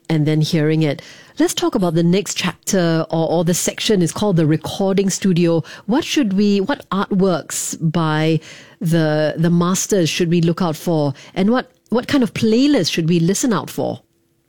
and then hearing it. Let's talk about the next chapter or the section is called the recording studio. What artworks by the masters should we look out for? And what kind of playlist should we listen out for?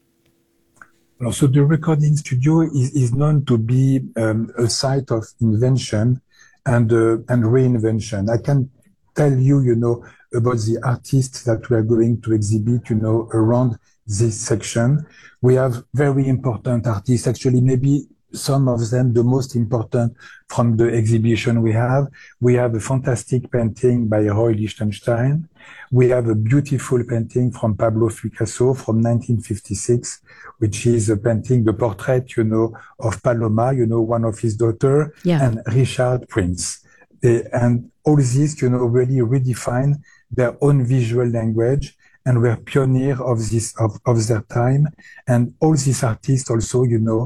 So the recording studio is known to be a site of invention and reinvention. I can tell you, about the artists that we are going to exhibit, around this section. We have very important artists, actually maybe some of them the most important from the exhibition we have. We have a fantastic painting by Roy Lichtenstein. We have a beautiful painting from Pablo Picasso from 1956, which is a painting, the portrait, of Paloma, one of his daughter, and Richard Prince. And all these, really redefine their own visual language and were pioneers of their time. And all these artists also,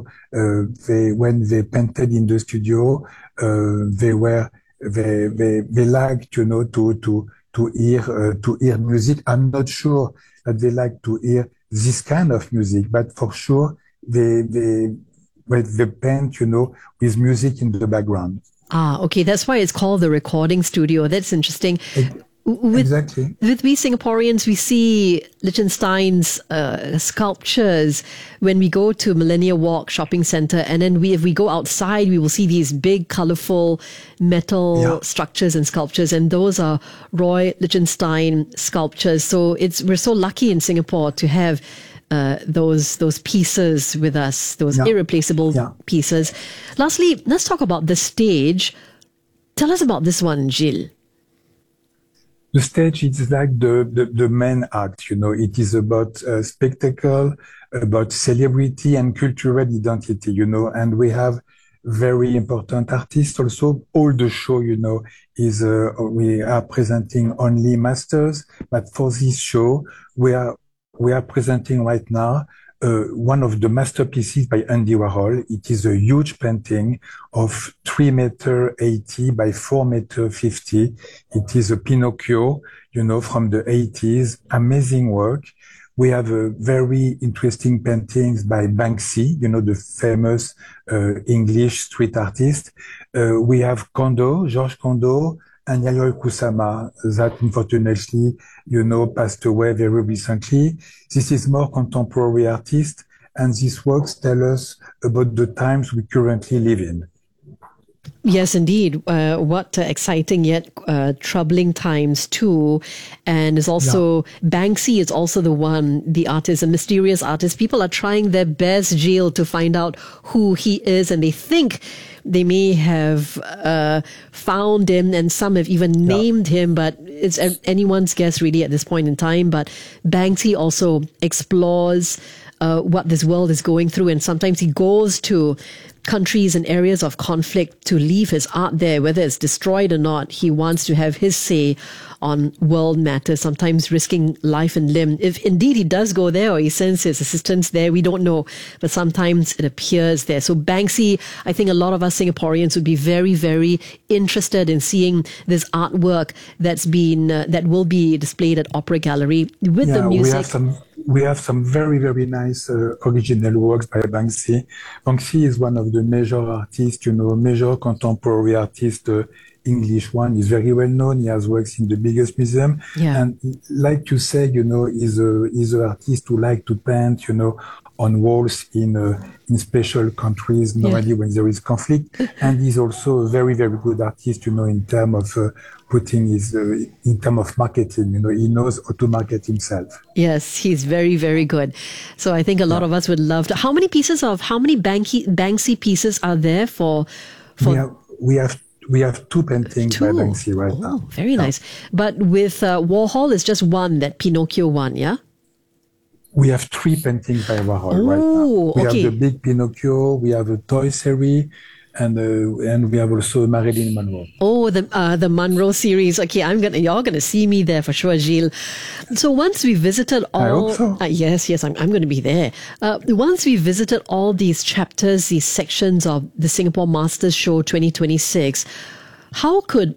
when they painted in the studio, they liked, to hear music. I'm not sure that they like to hear this kind of music, but for sure they paint, with music in the background. Okay. That's why it's called the recording studio. That's interesting. Exactly. With we Singaporeans, we see Lichtenstein's sculptures when we go to Millennia Walk shopping center, and then if we go outside, we will see these big, colorful metal structures and sculptures, and those are Roy Lichtenstein sculptures. So we're so lucky in Singapore to have those pieces with us, those irreplaceable pieces. Lastly, let's talk about the stage. Tell us about this one, Gilles. The stage is like the main act, it is about spectacle, about celebrity and cultural identity, and we have very important artists also. All the show, is, we are presenting only masters, but for this show, we are presenting right now one of the masterpieces by Andy Warhol. It is a huge painting of 3.80 meters by 4.50 meters. It is a Pinocchio, from the 80s. Amazing work. We have very interesting paintings by Banksy, the famous English street artist. We have George Kondo, and Yayoi Kusama, that unfortunately, passed away very recently. This is more contemporary artist, and these works tell us about the times we currently live in. Yes, indeed. What exciting yet troubling times too. And is also Banksy is also the artist, a mysterious artist. People are trying their best, Gilles, to find out who he is, and they think they may have found him, and some have even named him, but it's anyone's guess really at this point in time. But Banksy also explores what this world is going through, and sometimes he goes to countries and areas of conflict to leave his art there, whether it's destroyed or not. He wants to have his say on world matters, sometimes risking life and limb. If indeed he does go there or he sends his assistants there, we don't know, but sometimes it appears there. So Banksy, I think a lot of us Singaporeans would be very, very interested in seeing this artwork that will be displayed at Opera Gallery with the music. We have some very, very nice original works by Banksy. Banksy is one of the major artists, major contemporary artist. English one is very well known. He has works in the biggest museum. And like you say, he's an artist who like to paint, on walls in special countries, normally when there is conflict. And he's also a very, very good artist, in terms of in terms of marketing, he knows how to market himself. Yes, he's very, very good. So I think a lot of us would love to. How many Banksy pieces are there for? We have two paintings by Banksy right now. Very nice. But with Warhol, it's just one, that Pinocchio one, yeah? We have three paintings by Warhol right now. We have the big Pinocchio, we have a Toy Story, and we have also Marilyn Monroe. Oh, the Monroe series. Okay, you're gonna see me there for sure, Gilles. So once we visited all, I hope so. Yes, I'm going to be there. Once we visited all these chapters, these sections of the Singapore Masters Show 2026, how could